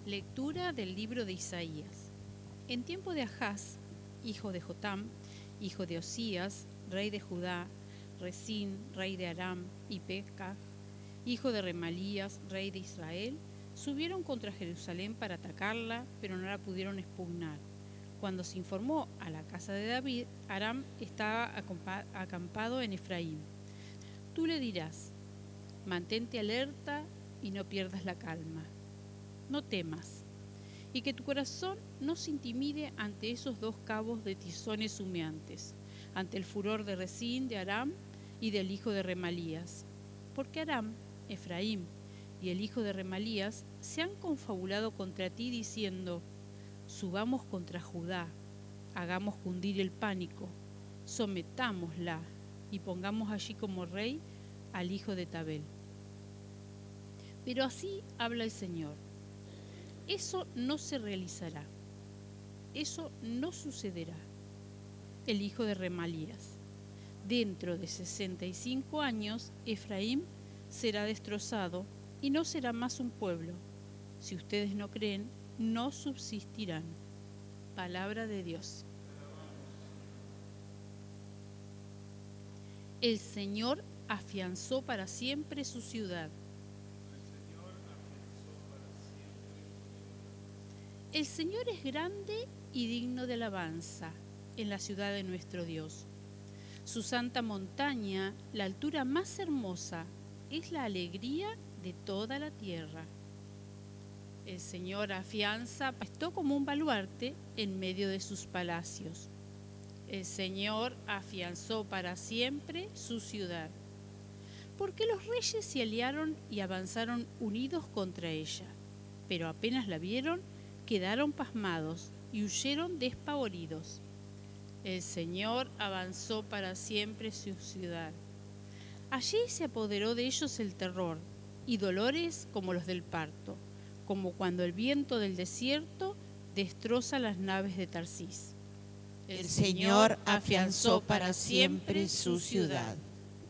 Lectura del libro de Isaías. En tiempo de Ahaz, hijo de Jotam, hijo de Osías, rey de Judá, Resín, rey de Aram, y Pekah, hijo de Remalías, rey de Israel, subieron contra Jerusalén para atacarla, pero no la pudieron expugnar. Cuando se informó a la casa de David, Aram estaba acampado en Efraín. Tú le dirás: mantente alerta y no pierdas la calma. No temas, y que tu corazón no se intimide ante esos dos cabos de tizones humeantes, ante el furor de Resín, de Aram y del hijo de Remalías. Porque Aram, Efraín y el hijo de Remalías se han confabulado contra ti diciendo: subamos contra Judá, hagamos cundir el pánico, sometámosla y pongamos allí como rey al hijo de Tabel. Pero así habla el Señor: eso no se realizará, eso no sucederá. El hijo de Remalías: dentro de 65 años, Efraín será destrozado y no será más un pueblo. Si ustedes no creen, no subsistirán. Palabra de Dios. El Señor afianzó para siempre su ciudad. El Señor es grande y digno de alabanza en la ciudad de nuestro Dios. Su santa montaña, la altura más hermosa, es la alegría de toda la tierra. El Señor afianza, puesto como un baluarte en medio de sus palacios. El Señor afianzó para siempre su ciudad. Porque los reyes se aliaron y avanzaron unidos contra ella, pero apenas la vieron, quedaron pasmados y huyeron despavoridos. El Señor avanzó para siempre su ciudad. Allí se apoderó de ellos el terror y dolores como los del parto, como cuando el viento del desierto destroza las naves de Tarsís. El Señor afianzó para siempre su ciudad.